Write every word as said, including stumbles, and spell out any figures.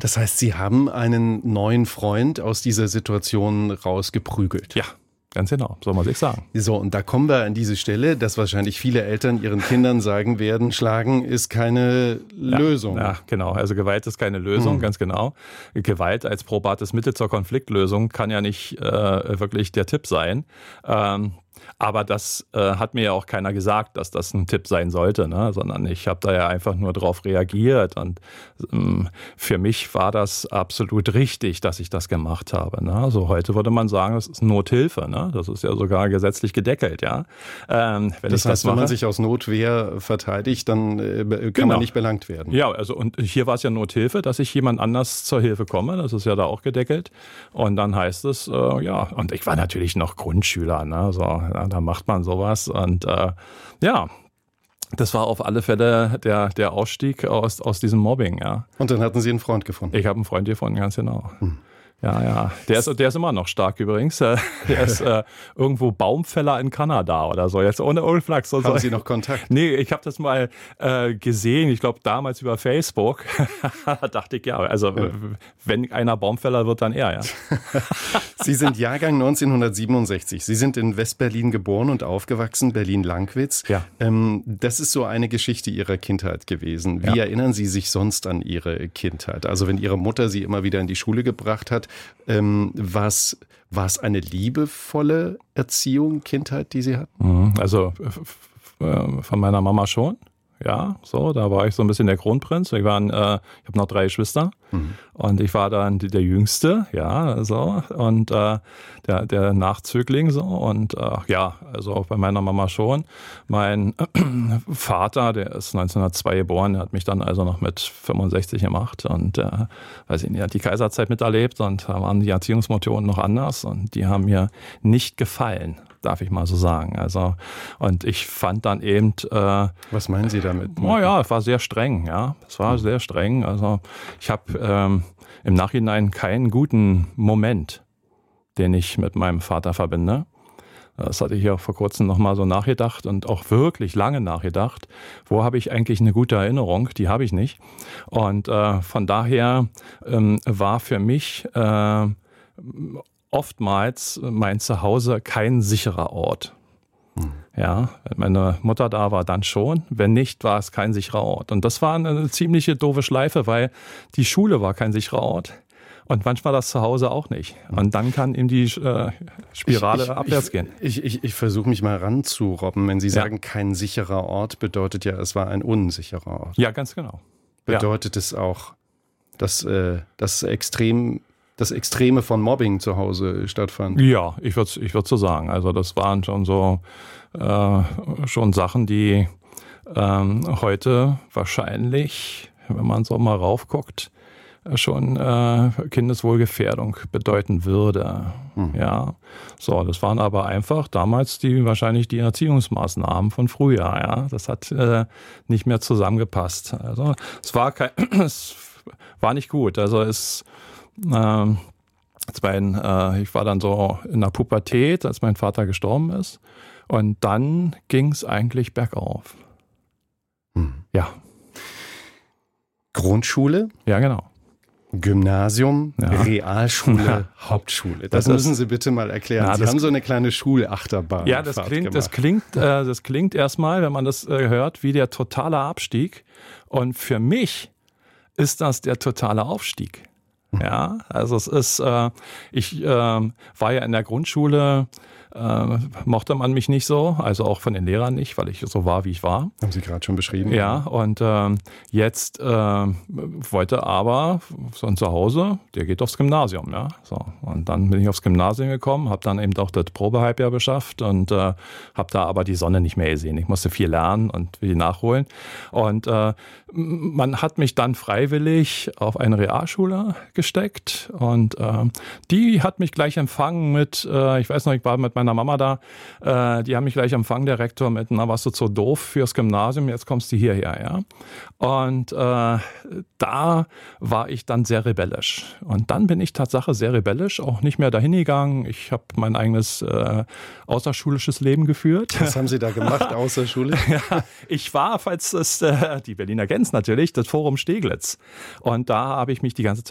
Das heißt, Sie haben einen neuen Freund aus dieser Situation rausgeprügelt. Ja. Ganz genau, soll man sich sagen. So, und da kommen wir an diese Stelle, dass wahrscheinlich viele Eltern ihren Kindern sagen werden, Schlagen ist keine ja, Lösung. Ja, genau. Also Gewalt ist keine Lösung, mhm. ganz genau. Gewalt als probates Mittel zur Konfliktlösung kann ja nicht äh, wirklich der Tipp sein. Ähm, aber das äh, hat mir ja auch keiner gesagt, dass das ein Tipp sein sollte, ne? Sondern ich habe da ja einfach nur drauf reagiert. Und ähm, für mich war das absolut richtig, dass ich das gemacht habe. Ne? Also heute würde man sagen, das ist Nothilfe. Ne? Das ist ja sogar gesetzlich gedeckelt. Ja? Ähm, wenn das ich heißt, das wenn mache, man sich aus Notwehr verteidigt, dann äh, kann genau. man nicht belangt werden. Ja, also und hier war es ja Nothilfe, dass ich jemand anders zur Hilfe komme. Das ist ja da auch gedeckelt. Und dann heißt es, äh, ja, und ich war natürlich noch Grundschüler. Ne? So, ja, da macht man sowas. Und äh, ja, das war auf alle Fälle der, der Ausstieg aus, aus diesem Mobbing. Ja. Und dann hatten Sie einen Freund gefunden? Ich habe einen Freund gefunden, ganz genau. Hm. Ja, ja. Der ist, der ist immer noch stark übrigens. Der ist äh, irgendwo Baumfäller in Kanada oder so. Jetzt ohne Ulflax. So Haben Sie noch Kontakt? Nee, ich habe das mal äh, gesehen. Ich glaube damals über Facebook. Da dachte ich, ja, also ja. wenn einer Baumfäller wird, dann er, ja. Sie sind Jahrgang neunzehnhundertsiebenundsechzig. Sie sind in Westberlin geboren und aufgewachsen, Berlin-Lankwitz. Ja. Ähm, das ist so eine Geschichte Ihrer Kindheit gewesen. Wie ja. erinnern Sie sich sonst an Ihre Kindheit? Also wenn Ihre Mutter Sie immer wieder in die Schule gebracht hat, ähm, war es eine liebevolle Erziehung, Kindheit, die Sie hatten? Also von meiner Mama schon. Ja, so, da war ich so ein bisschen der Kronprinz. Ich, war ein, äh, ich habe noch drei Geschwister mhm. und ich war dann der Jüngste, ja, so, und äh, der, der Nachzögling, so, und äh, ja, also auch bei meiner Mama schon. Mein äh, Vater, der ist neunzehnhundertzwei geboren, der hat mich dann also noch mit fünfundsechzig gemacht und, äh, weiß ich nicht, hat die Kaiserzeit miterlebt und da waren die Erziehungsmethoden noch anders und die haben mir nicht gefallen, darf ich mal so sagen. Also, und ich fand dann eben... Äh, Was meinen Sie damit? Oh ja, es war sehr streng, ja. Es war mhm. sehr streng. Also ich habe ähm, im Nachhinein keinen guten Moment, den ich mit meinem Vater verbinde. Das hatte ich ja vor kurzem nochmal so nachgedacht und auch wirklich lange nachgedacht. Wo habe ich eigentlich eine gute Erinnerung? Die habe ich nicht. Und äh, von daher ähm, war für mich... Äh, oftmals mein Zuhause kein sicherer Ort. Hm. Ja, wenn meine Mutter da war, dann schon. Wenn nicht, war es kein sicherer Ort. Und das war eine ziemliche doofe Schleife, weil die Schule war kein sicherer Ort. Und manchmal das Zuhause auch nicht. Und dann kann eben die äh, Spirale ich, ich, abwärts ich, gehen. Ich, ich, ich versuche mich mal ranzurobben. Wenn Sie ja. sagen, kein sicherer Ort, bedeutet ja, es war ein unsicherer Ort. Ja, ganz genau. Bedeutet ja. es auch, dass äh, das extrem... das Extreme von Mobbing zu Hause stattfand? Ja, ich würde ich würd so sagen. Also das waren schon so äh, schon Sachen, die ähm, heute wahrscheinlich, wenn man so mal raufguckt, schon äh, Kindeswohlgefährdung bedeuten würde. Hm. Ja, so, das waren aber einfach damals die wahrscheinlich die Erziehungsmaßnahmen von früher. Ja, das hat äh, nicht mehr zusammengepasst. Also es war kein, es war nicht gut. Also es Ähm, mein, äh, ich war dann so in der Pubertät, als mein Vater gestorben ist. Und dann ging es eigentlich bergauf. Hm. Ja. Grundschule? Ja, genau. Gymnasium, ja. Realschule, Hauptschule. Das, das müssen ist, Sie bitte mal erklären. Ja, Sie haben so eine kleine Schulachterbahn. Ja, das klingt, das klingt, äh, das klingt erstmal, wenn man das äh, hört, wie der totale Abstieg. Und für mich ist das der totale Aufstieg. Ja, also es ist, äh, ich äh, war ja in der Grundschule, äh, mochte man mich nicht so, also auch von den Lehrern nicht, weil ich so war, wie ich war. Haben Sie gerade schon beschrieben. Ja, und äh, jetzt äh, wollte aber so ein Zuhause, der geht aufs Gymnasium, ja. So, und dann bin ich aufs Gymnasium gekommen, habe dann eben auch das Probehalbjahr beschafft und äh, habe da aber die Sonne nicht mehr gesehen. Ich musste viel lernen und viel nachholen. Und äh, man hat mich dann freiwillig auf eine Realschule gesteckt und äh, die hat mich gleich empfangen mit, äh, ich weiß noch, ich war mit meiner Mama da, äh, die haben mich gleich empfangen, der Rektor, mit, na, warst du so doof fürs Gymnasium, jetzt kommst du hierher, ja. Und äh, da war ich dann sehr rebellisch. Und dann bin ich Tatsache sehr rebellisch, auch nicht mehr dahin gegangen. Ich habe mein eigenes äh, außerschulisches Leben geführt. Was haben Sie da gemacht, außer Schule? Ja, ich war, falls es äh, die Berliner kennen natürlich, das Forum Steglitz. Und da habe ich mich die ganze Zeit